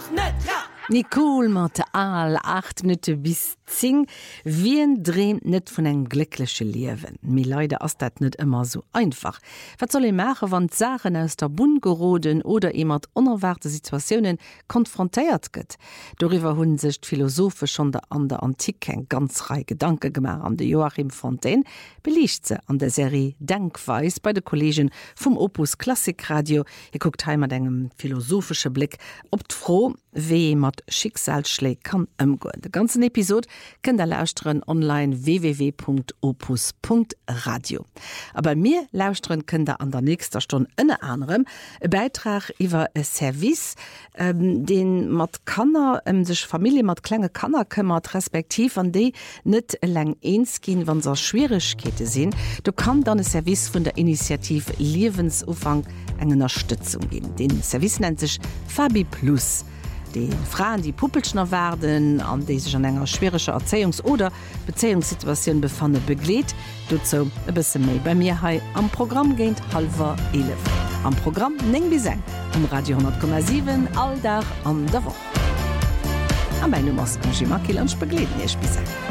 einfach net ja. Nicole mat all 8 Minuten bis 10 wien dreht net vun eng glückliche Liewen. Mi leider ass dat net immer so einfach. Wat soll e mache, wann Sachen aus der Bund geroden oder mat unerwarte Situationen konfrontiert gëtt? Darüber hunn sich Philosophe schon an der Antike en ganz rei Gedanke gemacht. An de Joachim Fontaine belicht ze an der Serie Denkweis bei de Kollegen vom Opus Klassikradio. Guckt heim mat engem philosophische Blick op d'Fro, wie mat Schicksalsschläge kann ëmgoen. De ganzen Episode könnt ihr lauschteren online www.opus.radio. Aber mir lauschteren könnt ihr an der nächster Stunde unter anderem einen Beitrag über ein Service, den mat Kanner sich Familie mat kleine Kanner kümmert, respektiv an die nicht lang eins gehen, wenn so Schwierigkeiten sind. Du kannst dann ein Service von der Initiative Lebensumfang eine Unterstützung geben. Den Service nennt sich Fabi Plus. Die Frauen, die Puppelschner werden, an die sich an einer schwierigen Erziehungs- oder Beziehungssituation befanden, begleitet. Dazu ein bisschen mehr bei mir hier am Programm geht 10:30. Am Programm 9 bis 10 am Radio 100,7 all Tag an der Woche. Am Ende muss ich mich begleiten, ich bis 10.